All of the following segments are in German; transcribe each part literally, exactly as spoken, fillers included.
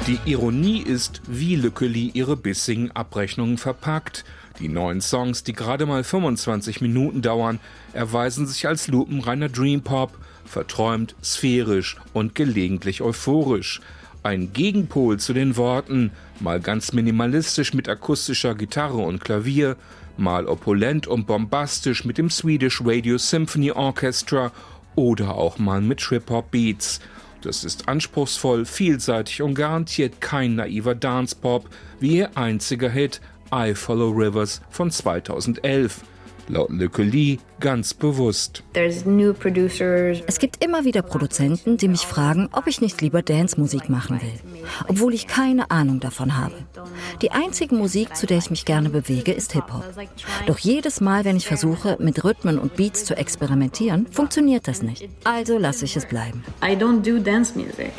Die Ironie ist, wie Lückeli ihre bissigen Abrechnungen verpackt. Die neuen Songs, die gerade mal fünfundzwanzig Minuten dauern, erweisen sich als lupenreiner Dreampop, verträumt, sphärisch und gelegentlich euphorisch. Ein Gegenpol zu den Worten, mal ganz minimalistisch mit akustischer Gitarre und Klavier, mal opulent und bombastisch mit dem Swedish Radio Symphony Orchestra oder auch mal mit Trip-Hop-Beats. Das ist anspruchsvoll, vielseitig und garantiert kein naiver Dance-Pop wie ihr einziger Hit I Follow Rivers von zweitausendelf. Laut Lückeli ganz bewusst. Es gibt immer wieder Produzenten, die mich fragen, ob ich nicht lieber Dance-Musik machen will, obwohl ich keine Ahnung davon habe. Die einzige Musik, zu der ich mich gerne bewege, ist Hip-Hop. Doch jedes Mal, wenn ich versuche, mit Rhythmen und Beats zu experimentieren, funktioniert das nicht. Also lasse ich es bleiben. I don't do dance music.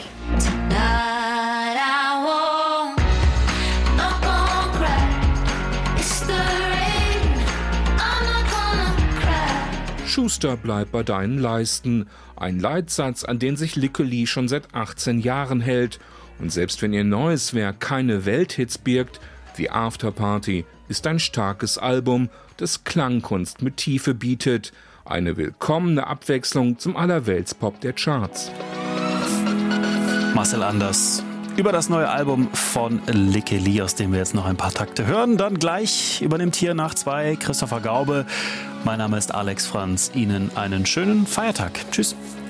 Schuster, bleib bei deinen Leisten. Ein Leitsatz, an den sich Lückeli schon seit achtzehn Jahren hält. Und selbst wenn ihr neues Werk keine Welthits birgt, The Afterparty ist ein starkes Album, das Klangkunst mit Tiefe bietet. Eine willkommene Abwechslung zum Allerweltspop der Charts. Marcel Anders über das neue Album von Lückeli, aus dem wir jetzt noch ein paar Takte hören. Dann gleich übernimmt hier nach zwei Christopher Gaube. Mein Name ist Alex Franz. Ihnen einen schönen Feiertag. Tschüss.